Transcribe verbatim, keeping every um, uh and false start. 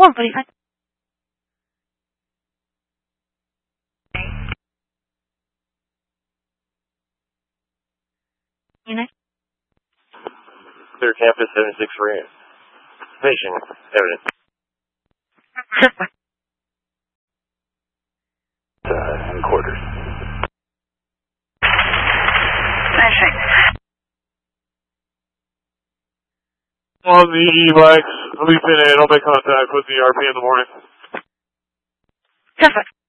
one forty-five. Unit. Clear campus seven six for patient evidence. Uh, in quarters. Perfect. On the E-Lex, I'll be pinning. I'll make contact with the R P in the morning. Perfect.